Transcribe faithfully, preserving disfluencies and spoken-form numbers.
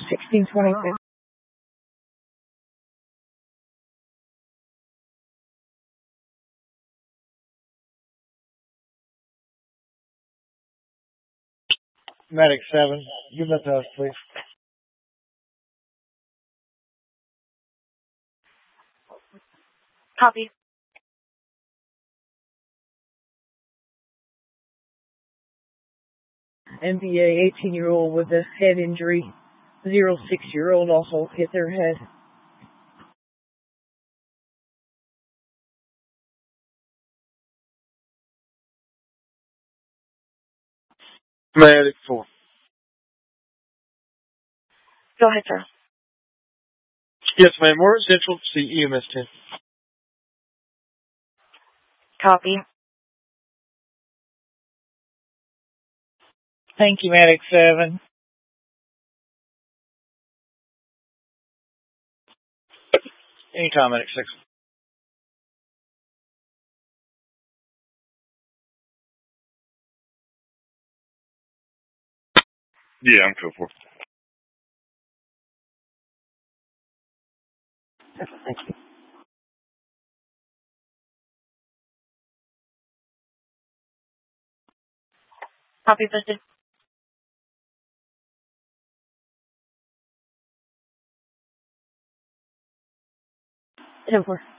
sixteen twenty-six. Medic seven, give that to us, please. Copy. N B A, eighteen-year-old with a head injury. Zero six-year-old also hit their head. Medic four. Go ahead, sir. Yes, ma'am. We're at Central. See E M S ten. Copy. Thank you, Medic seven. Anytime, Medic six. Yeah, I'm cool for it. Thank you. Copy, visited. ten four.